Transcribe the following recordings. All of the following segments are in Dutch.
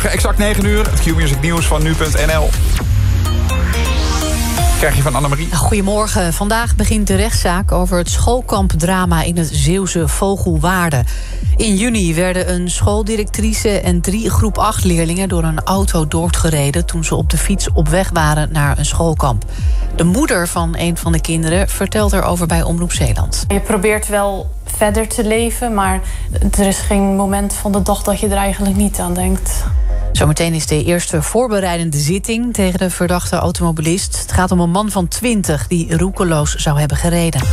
Exact 9 uur, het Q-Music nieuws van nu.nl. Krijg je van Annemarie. Goedemorgen. Vandaag begint de rechtszaak over het schoolkampdrama in het Zeeuwse Vogelwaarde. In juni werden een schooldirectrice en 3 groep 8 leerlingen door een auto doodgereden toen ze op de fiets op weg waren naar een schoolkamp. De moeder van een van de kinderen vertelt erover bij Omroep Zeeland. Je probeert wel verder te leven, maar er is geen moment van de dag dat je er eigenlijk niet aan denkt. Zometeen is de eerste voorbereidende zitting tegen de verdachte automobilist. Het gaat om een man van 20 die roekeloos zou hebben gereden.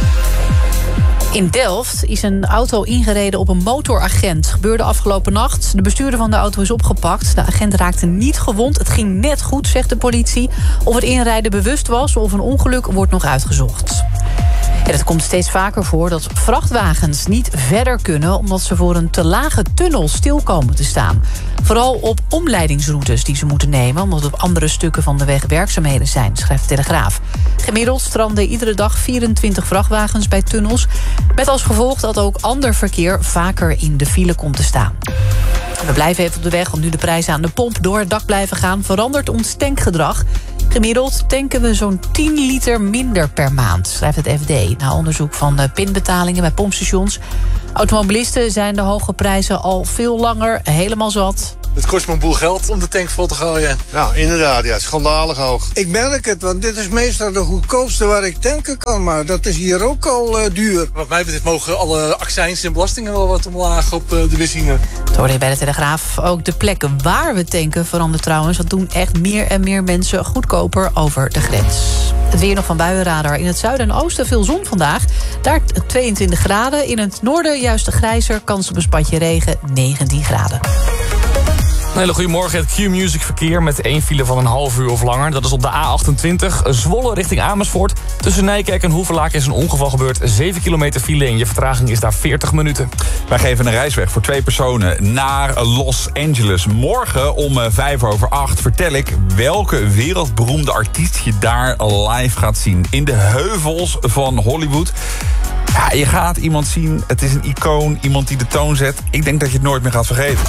In Delft is een auto ingereden op een motoragent. Gebeurde afgelopen nacht. De bestuurder van de auto is opgepakt. De agent raakte niet gewond. Het ging net goed, zegt de politie. Of het inrijden bewust was of een ongeluk wordt nog uitgezocht. En het komt steeds vaker voor dat vrachtwagens niet verder kunnen omdat ze voor een te lage tunnel stil komen te staan. Vooral op omleidingsroutes die ze moeten nemen omdat op andere stukken van de weg werkzaamheden zijn, schrijft de Telegraaf. Gemiddeld stranden iedere dag 24 vrachtwagens bij tunnels, met als gevolg dat ook ander verkeer vaker in de file komt te staan. We blijven even op de weg, want nu de prijzen aan de pomp door het dak blijven gaan, verandert ons tankgedrag. Gemiddeld tanken we zo'n 10 liter minder per maand, schrijft het FD. Na onderzoek van pinbetalingen bij pompstations. Automobilisten zijn de hoge prijzen al veel langer helemaal zat. Het kost me een boel geld om de tank vol te gooien. Nou, inderdaad, ja, schandalig hoog. Ik merk het, want dit is meestal de goedkoopste waar ik tanken kan. Maar dat is hier ook al duur. Wat mij betreft mogen alle accijns en belastingen wel wat omlaag op de benzine. Dat hoorde je bij de Telegraaf. Ook de plekken waar we tanken veranderen trouwens. Dat doen echt meer en meer mensen goedkoper over de grens. Het weer nog van buienradar. In het zuiden en oosten veel zon vandaag. Daar 22 graden. In het noorden juist grijzer. Kans op een spatje regen, 19 graden. Een hele goede morgen, het Q-Music verkeer met 1 file van een half uur of langer. Dat is op de A28, Zwolle richting Amersfoort. Tussen Nijkerk en Hoevelaak is een ongeval gebeurd. 7 kilometer file en je vertraging is daar 40 minuten. Wij geven een reisweg voor 2 personen naar Los Angeles. Morgen om 7:05 vertel ik welke wereldberoemde artiest je daar live gaat zien. In de heuvels van Hollywood. Ja, je gaat iemand zien, het is een icoon, iemand die de toon zet. Ik denk dat je het nooit meer gaat vergeten.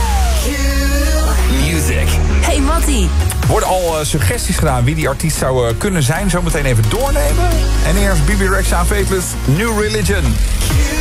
Music. Hey Mattie. Worden al suggesties gedaan wie die artiest zou kunnen zijn. Zometeen even doornemen. En eerst Bibi Rexha en Faithless, New Religion.